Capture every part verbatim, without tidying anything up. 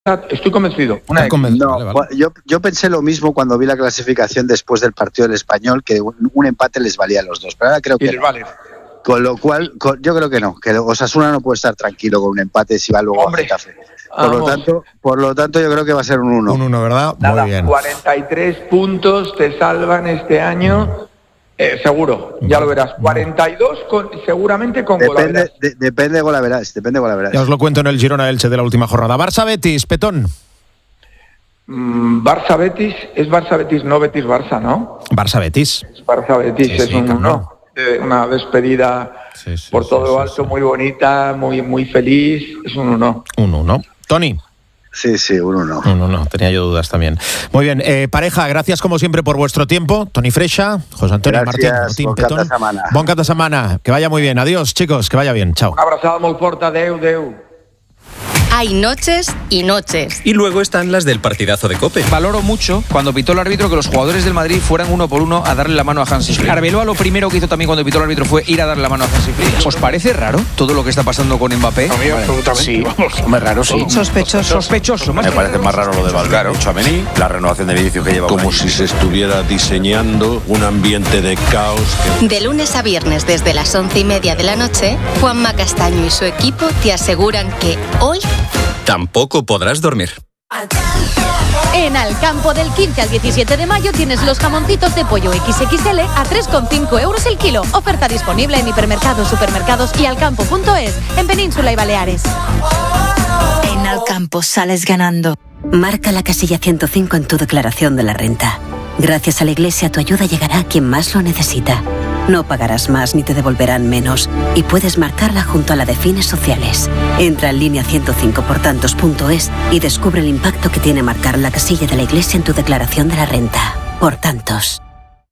Estoy convencido. Una convencido. No, vale, vale. Yo, yo pensé lo mismo cuando vi la clasificación después del partido del Español, que un, un empate les valía a los dos, pero ahora creo que y les no. vale. Con lo cual, con, yo creo que no, que Osasuna no puede estar tranquilo con un empate si va luego Hombre, a Getafe. Por lo, tanto, por lo tanto, yo creo que va a ser un uno. Un uno, ¿verdad? Nada, Muy bien. cuarenta y tres puntos te salvan este año, eh, seguro, ya lo verás. cuarenta y dos con, seguramente con Depende, Golaveras. de, depende de Golaveras, depende de Golaveras. Ya os lo cuento en el Girona-Elche de la última jornada. Barça-Betis, Petón. Mm, Barça-Betis, es Barça-Betis, no Betis-Barça, ¿no? Barça-Betis. Es Barça-Betis, Sí, es sí, un claro. uno. Eh, una despedida Sí, sí, por sí, todo sí, alto, sí. muy bonita, muy, muy feliz, es un uno. Un uno. Tony. Sí, sí, un uno. No, no, no, tenía yo dudas también. Muy bien, eh, pareja, gracias como siempre por vuestro tiempo. Toni Freixa, José Antonio Gràcies, Martín, Martín bon cap de Petón. setmana. Bon cap de setmana. Que vaya muy bien. Adiós, chicos, que vaya bien. Chao. Una abraçada molt forta, adeu, adeu. Hay noches y noches. Y luego están las del partidazo de COPE. Valoro mucho cuando pitó el árbitro que los jugadores del Madrid fueran uno por uno a darle la mano a Hansi Flick. Arbeloa lo primero que hizo también cuando pitó el árbitro fue ir a darle la mano a Hansi Flick. ¿Os parece raro todo lo que está pasando con Mbappé? A mí absolutamente. Sí, vamos, muy raro, sí. Sospechoso. Sospechoso. Más Me parece más raro lo de Valverde, Tchouaméni, la renovación de Vinicius que lleva Como un año. si se estuviera diseñando un ambiente de caos. Que... De lunes a viernes desde las once y media de la noche, Juanma Castaño y su equipo te aseguran que hoy Tampoco podrás dormir. En Alcampo del quince al diecisiete de mayo tienes los jamoncitos de pollo equis equis ele a tres coma cinco euros el kilo. Oferta disponible en hipermercados, supermercados y alcampo punto es en Península y Baleares. En Alcampo sales ganando. Marca la casilla ciento cinco en tu declaración de la renta. Gracias a la Iglesia tu ayuda llegará a quien más lo necesita. No pagarás más ni te devolverán menos y puedes marcarla junto a la de fines sociales. Entra en línea ciento cinco por tantos punto es y descubre el impacto que tiene marcar la casilla de la Iglesia en tu declaración de la renta. Por tantos.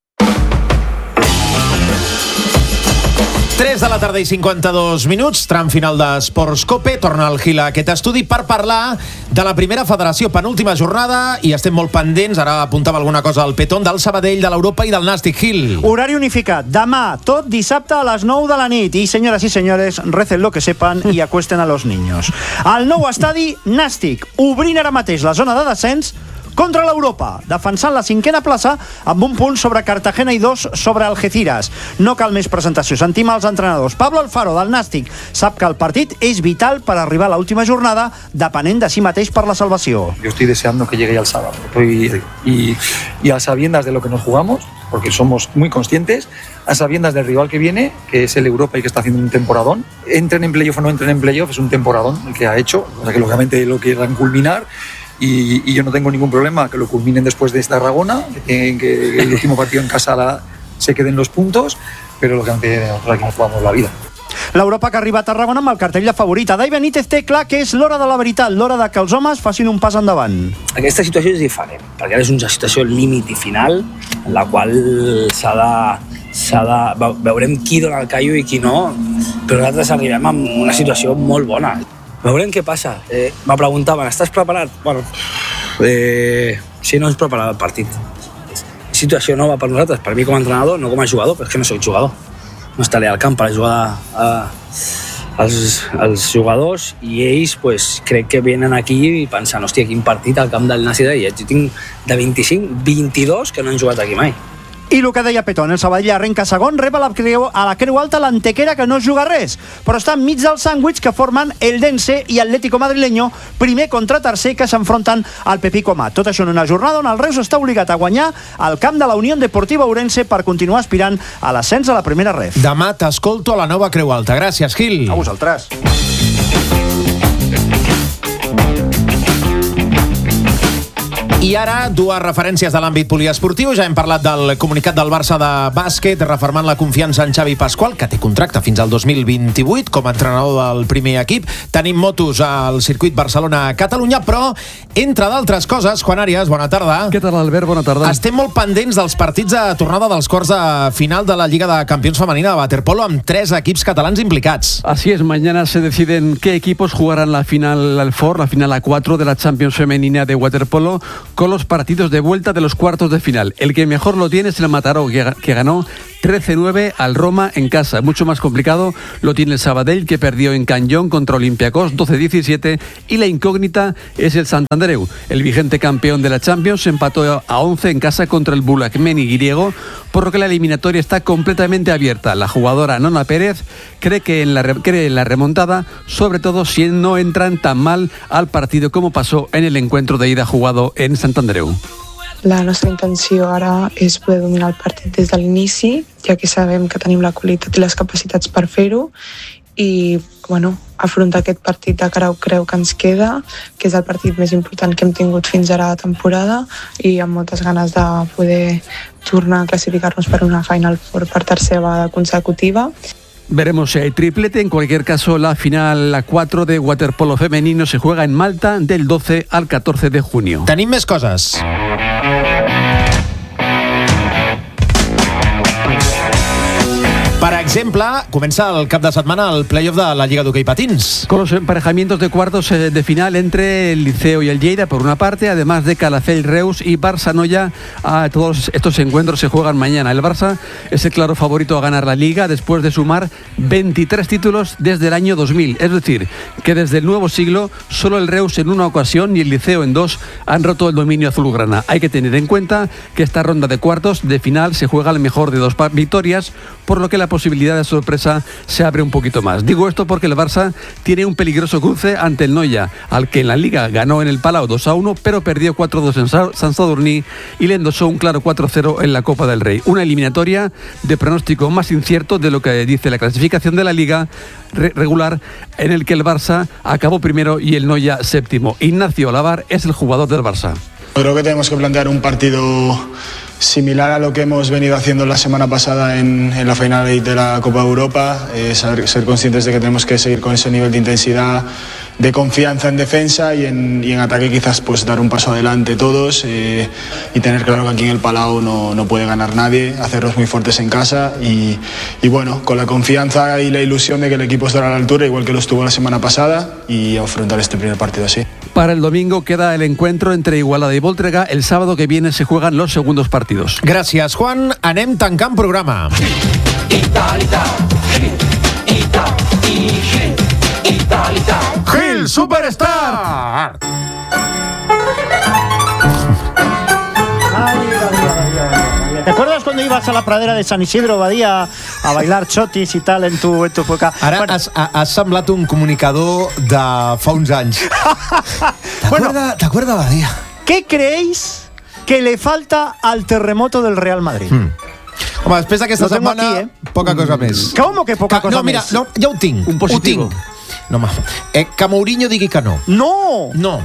tres de la tarda i cinquanta-dos minuts, tram final d'Esports COPE. Torna el Gil a aquest estudi per parlar de la primera federació, penúltima jornada, i estem molt pendents, ara apuntava alguna cosa al Petón, del Sabadell, de l'Europa i del Nàstic. Gil. Horari unificat, demà, tot dissabte a les nou de la nit. I senyores i senyores, recen lo que sepan i acuesten a los niños. Al nou estadi Nàstic, obrint ara mateix la zona de descens contra l'Europa, defensant la cinquena plaça amb un punt sobre Cartagena i dos sobre Algeciras. No cal més presentació, sentim els entrenadors. Pablo Alfaro, del Nàstic, sap que el partit és vital per arribar a l'última jornada, depenent de si mateix per la salvació. Yo estoy deseando que llegue ya el sábado. Estoy, y, y a sabiendas de lo que nos jugamos, porque somos muy conscientes, a sabiendas del rival que viene, que es el Europa y que está haciendo un temporadón. Entren en playoff o no entren en playoff, es un temporadón el que ha hecho, o sea que lógicamente lo quieran culminar. Y, y yo no tengo ningún problema que lo culminen después de esta Tarragona, que, que el último partido en casa la, se queden los puntos, pero lógicamente nosotros aquí nos jugamos la vida. L'Europa que arriba a Tarragona amb el cartell de favorita. Dai Benítez té clar que és l'hora de la veritat, l'hora de que els homes facin un pas endavant. Aquesta situació és diferent, perquè ara és una situació límit i final, en la qual s'ha de, s'ha de... veurem qui dona el callo i qui no, però nosaltres arribem amb una situació molt bona. Veurem què passa. Eh, me preguntaven, estàs preparat? Bueno, eh, si no ens preparava el partit. La situació nova per nosaltres, per mi com a entrenador, no com a jugador, però és que no soc jugador. No estaré al camp per ajudar a, als, als jugadors i ells pues, crec que venen aquí pensant, hòstia, quin partit al camp del Nàstic de Lletja. Jo tinc de vint-i-cinc, vint-i-dos que no han jugat aquí mai. I el que deia Petón, el Sabadell arrenca segon, rep a la, creu, a la Creu Alta l'Antequera, que no juga res, però està enmig del sàndwich que formen Eldense i Atlético Madrileño, primer contra tercer, que s'enfronten al Pepico Mat. Tot això en una jornada on el Reus està obligat a guanyar al camp de la Unió Deportiva Ourense per continuar aspirant a l'ascens a la primera ref. Demà t'escolto a la nova Creu Alta. Gràcies, Gil. A vosaltres. I ara, dues referències de l'àmbit poliesportiu. Ja hem parlat del comunicat del Barça de bàsquet, refermant la confiança en Xavi Pasqual, que té contracte fins al dos mil vint-i-vuit com a entrenador del primer equip. Tenim motos al circuit Barcelona-Catalunya, però, entre d'altres coses, Juan Arias, bona tarda. Què tal, Albert? Bona tarda. Estem molt pendents dels partits de tornada dels quarts de final de la Lliga de Campions Femenina de waterpolo, amb tres equips catalans implicats. Así es, mañana se deciden qué equipos jugarán la final al Ford, la final a cuatro de la Champions Femenina de waterpolo, con los partidos de vuelta de los cuartos de final. El que mejor lo tiene es el Mataró, que, que ganó trece nueve al Roma en casa. Mucho más complicado lo tiene el Sabadell, que perdió en Cañón contra Olympiacos doce diecisiete, y la incógnita es el Santandreu. El vigente campeón de la Champions empató a once en casa contra el Bulacmeni griego, por lo que la eliminatoria está completamente abierta. La jugadora Nona Pérez cree que en la, cree en la remontada, sobre todo si no entran tan mal al partido como pasó en el encuentro de ida jugado en Sant Andreu. La nostra intenció ara és poder dominar el partit des de l'inici, ja que sabem que tenim la qualitat i les capacitats per fer-ho, i bueno, afrontar aquest partit de cara creu que ens queda, que és el partit més important que hem tingut fins ara a la temporada, i amb moltes ganes de poder tornar a classificar-nos per una Final Four per tercera vegada consecutiva. Veremos si hay triplete. En cualquier caso, la final, la cuatro de waterpolo femenino, se juega en Malta del doce al catorce de junio. Tenim més coses. Per exemple, comença el cap de setmana el playoff de la Lliga d'Hoquei Patins. Con los emparejamientos de cuartos de final entre el Liceo y el Lleida por una parte, además de Calafell, Reus y Barça Noya. A todos estos encuentros se juegan mañana. El Barça es el claro favorito a ganar la Liga después de sumar veintitrés títulos desde el año dos mil. Es decir, que desde el nuevo siglo solo el Reus en una ocasión y el Liceo en dos han roto el dominio azulgrana. Hay que tener en cuenta que esta ronda de cuartos de final se juega al mejor de dos victorias, por lo que la posibilidad de sorpresa se abre un poquito más. Digo esto porque el Barça tiene un peligroso cruce ante el Noia, al que en la Liga ganó en el Palau dos a uno, pero perdió cuatro dos en San Sadurní y le endosó un claro cuatro cero en la Copa del Rey. Una eliminatoria de pronóstico más incierto de lo que dice la clasificación de la Liga re- regular, en el que el Barça acabó primero y el Noia séptimo. Ignacio Lavar es el jugador del Barça. Creo que tenemos que plantear un partido similar a lo que hemos venido haciendo la semana pasada en, en la Final Eight de la Copa de Europa, eh, saber, ser conscientes de que tenemos que seguir con ese nivel de intensidad, de confianza en defensa y en, y en ataque quizás pues dar un paso adelante todos, eh, y tener claro que aquí en el Palau no, no puede ganar nadie, hacerlos muy fuertes en casa y, y bueno, con la confianza y la ilusión de que el equipo estará a la altura igual que lo estuvo la semana pasada y afrontar este primer partido así. Para el domingo queda el encuentro entre Igualada y Voltregà. El sábado que viene se juegan los segundos partidos. Gràcies, Juan. Anem tancant programa. Gil Superstar! ¿Te acuerdas cuando ibas a la pradera de San Isidro Badía a bailar chotis y tal en tu, en tu época? Ara bueno. has, has semblat un comunicador de fa uns anys. Bueno, ¿Te acuerdas, Badía? ¿Qué creéis que le falta al terremoto del Real Madrid? Hmm. Home, després d'aquesta Lo tengo setmana, aquí, eh? poca cosa més. ¿Cómo que poca que, cosa no, mira, més? No, ja ho tinc. Un positivo. Ho tinc. No, home, eh, que Mourinho digui que no. ¡No! No.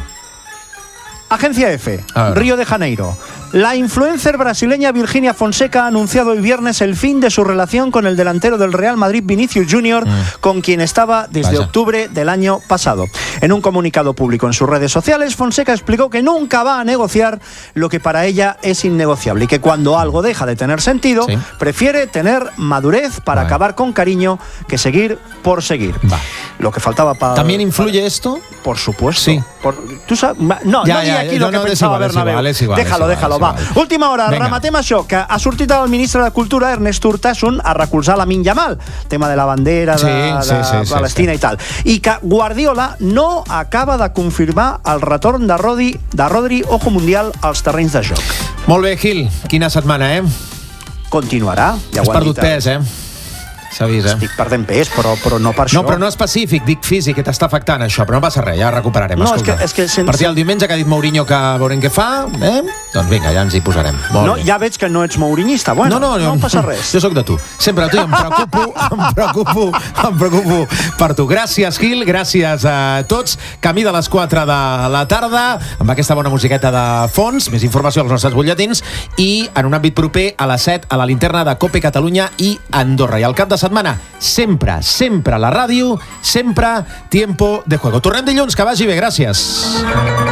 Agencia F, Río de Janeiro. La influencer brasileña Virginia Fonseca ha anunciado el viernes el fin de su relación con el delantero del Real Madrid, Vinicius Junior, mm. con quien estaba desde Vaya. octubre del año pasado. En un comunicado público en sus redes sociales, Fonseca explicó que nunca va a negociar lo que para ella es innegociable y que cuando algo deja de tener sentido, ¿Sí? prefiere tener madurez para Vale. acabar con cariño que seguir por seguir. Va. Lo que faltaba para... ¿También influye para... esto? Por supuesto. Sí. Por... ¿Tú sabes? No, ya, no ya, aquí no, lo que no, pensaba igual, Bernabéu. Igual, igual, déjalo, igual, déjalo, igual. va. Última hora, Venga. rematem això, que ha sortit el ministre de Cultura, Ernest Urtasun, a recolzar Lamine Yamal, tema de la bandera de, sí, sí, de sí, sí, Palestina sí. i tal. I que Guardiola no acaba de confirmar el retorn de Rodri, de Rodri Ojo Mundial als terrenys de joc. Molt bé, Gil. Quina setmana, eh? Continuarà. Ja Has perdut pes, eh? S'ha vist, eh? Estic perdent pes, però, però no per això. No, però no específic, dic físic, que t'està afectant això, però no passa res, ja recuperarem. No, escolta. és que, és que sense... A partir del diumenge que ha dit Mourinho que veurem què fa, eh? Doncs vinga, ja ens hi posarem. Molt no, bé. ja veig que no ets mourinista. Bueno, no, no, no, no passa res. Jo sóc de tu. Sempre de tu i em preocupo, em preocupo, em preocupo per tu. Gràcies, Gil, gràcies a tots. Camí de les quatre de la tarda, amb aquesta bona musiqueta de fons, més informació als nostres butlletins, i en un àmbit proper a les set a la linterna de Cope Catalunya i Andorra. I al cap de setmana, sempre, sempre a la ràdio, sempre Tiempo de Juego. Tornem dilluns, que vagi bé, gràcies.